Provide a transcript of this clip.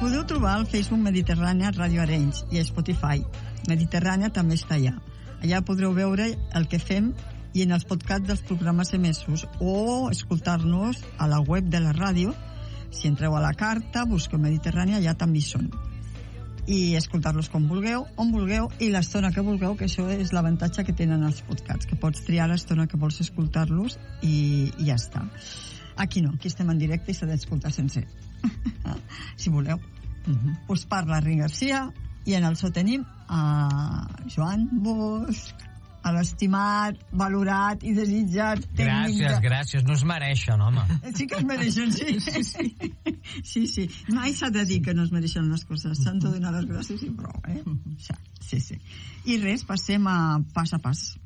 podeu trobar al Facebook Mediterrània Ràdio Arenys i a Spotify. Mediterrània també està allà. Allà podreu veure el que fem i en els podcasts dels programes emesos o escoltar-nos a la web de la ràdio. Si entreu a la carta, busqueu Mediterrània, allà també hi són. I escoltar-los com vulgueu, on vulgueu i l'estona que vulgueu, que això és l'avantatge que tenen els podcasts, que pots triar l'estona que vols escoltar-los i ja està. Aquí no, aquí estem en directe i s'ha d'escoltar sencer. Si voleu. Us parla Rin Garcia i en el so tenim a Joan Bosch, a l'estimat, valorat i desitjat tècnic. Gràcies, no es mereixen, home. Sí que es mereixen, sí. Sí. Mai s'ha de dir que no es mereixen les coses, s'han de donar les gràcies i prou, eh? Sí. I res, passem a pas.